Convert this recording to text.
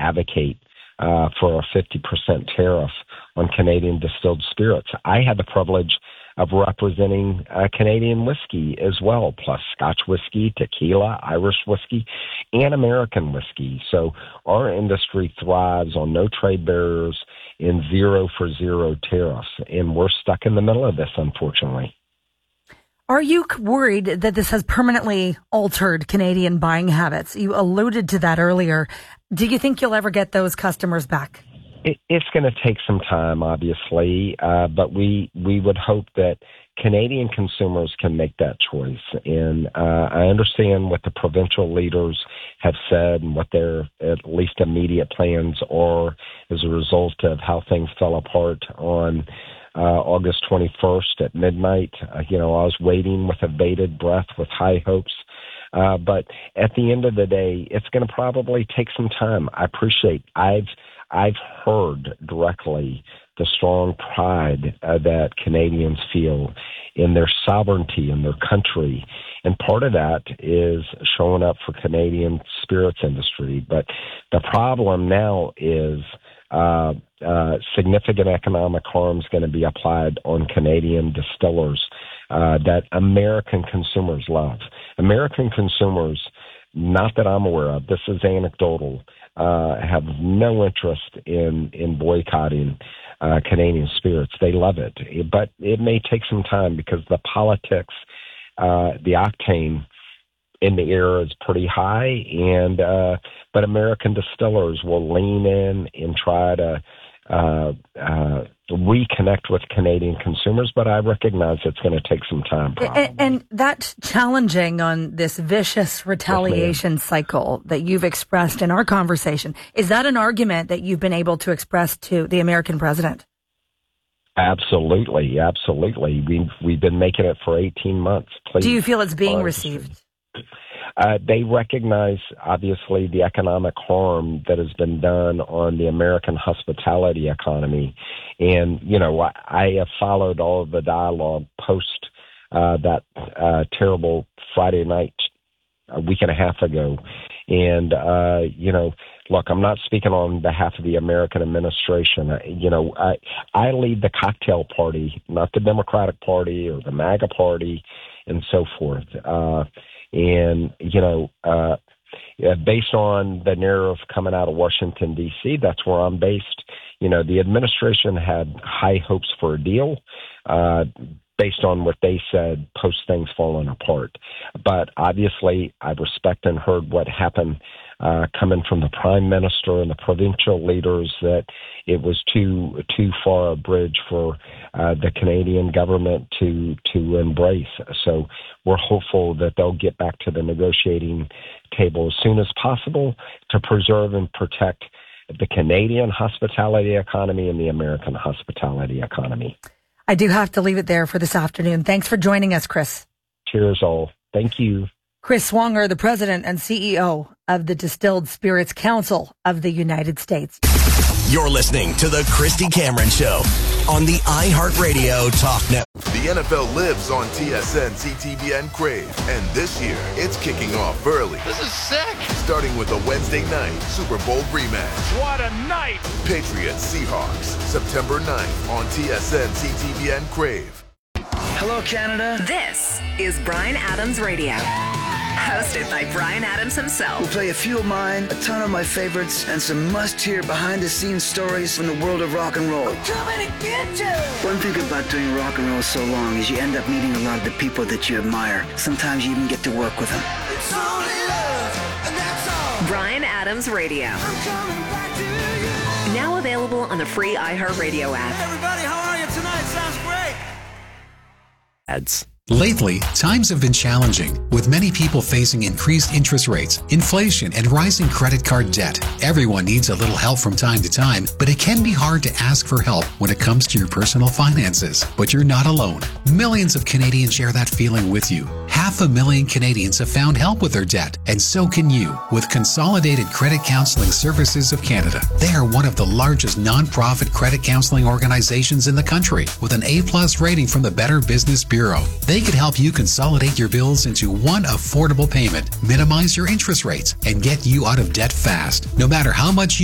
advocate for a 50% tariff on Canadian distilled spirits. I had the privilege of representing Canadian whiskey as well, plus Scotch whiskey, tequila, Irish whiskey, and American whiskey. So our industry thrives on no trade barriers and zero for zero tariffs, and we're stuck in the middle of this, unfortunately. Are you worried that this has permanently altered Canadian buying habits? You alluded to that earlier. Do you think you'll ever get those customers back? It's going to take some time, obviously, but we would hope that Canadian consumers can make that choice. And I understand what the provincial leaders have said and what their at least immediate plans are as a result of how things fell apart on August 21st at midnight. I was waiting with a bated breath with high hopes. But at the end of the day, it's going to probably take some time. I appreciate I've heard directly the strong pride that Canadians feel in their sovereignty in their country. And part of that is showing up for Canadian spirits industry. But the problem now is significant economic harm is going to be applied on Canadian distillers that American consumers love. American consumers, not that I'm aware of, this is anecdotal, have no interest in boycotting Canadian spirits. They love it. But it may take some time because the politics, the octane in the air is pretty high, and but American distillers will lean in and try to reconnect with Canadian consumers, but I recognize it's going to take some time. And that's challenging on this vicious retaliation cycle that you've expressed in our conversation. Is that an argument that you've been able to express to the American president? Absolutely. We've been making it for 18 months. Please. Do you feel it's being received? They recognize, obviously, the economic harm that has been done on the American hospitality economy. And, I have followed all of the dialogue post that terrible Friday night a week and a half ago. And, look, I'm not speaking on behalf of the American administration. I lead the cocktail party, not the Democratic Party or the MAGA Party and so forth. And, based on the narrative coming out of Washington, D.C., that's where I'm based. The administration had high hopes for a deal based on what they said post things falling apart. But obviously, I respect and heard what happened coming from the prime minister and the provincial leaders, that it was too far a bridge for the Canadian government to embrace. So we're hopeful that they'll get back to the negotiating table as soon as possible to preserve and protect the Canadian hospitality economy and the American hospitality economy. I do have to leave it there for this afternoon. Thanks for joining us, Chris. Cheers all. Thank you. Chris Swanger, the president and CEO of the Distilled Spirits Council of the United States. You're listening to The Christy Cameron Show on the iHeartRadio Talk Network. The NFL lives on TSN, CTVN, Crave. And this year, it's kicking off early. This is sick. Starting with a Wednesday night Super Bowl rematch. What a night. Patriots Seahawks, September 9th on TSN, CTVN, Crave. Hello, Canada. This is Bryan Adams Radio. Hosted by Bryan Adams himself. We'll play a few of mine, a ton of my favorites, and some must-hear behind-the-scenes stories from the world of rock and roll. I'm coming to get you! One thing about doing rock and roll so long is you end up meeting a lot of the people that you admire. Sometimes you even get to work with them. It's only love, and that's all. Bryan Adams Radio. I'm coming back to you. Now available on the free iHeartRadio app. Hey everybody, how are you tonight? Sounds great. Ads. Lately, times have been challenging, with many people facing increased interest rates, inflation, and rising credit card debt. Everyone needs a little help from time to time, but it can be hard to ask for help when it comes to your personal finances. But you're not alone. Millions of Canadians share that feeling with you. 500,000 Canadians have found help with their debt, and so can you with Consolidated Credit Counseling Services of Canada. They are one of the largest non-profit credit counseling organizations in the country, with an A+ rating from the Better Business Bureau. They could help you consolidate your bills into one affordable payment, minimize your interest rates, and get you out of debt fast. No matter how much you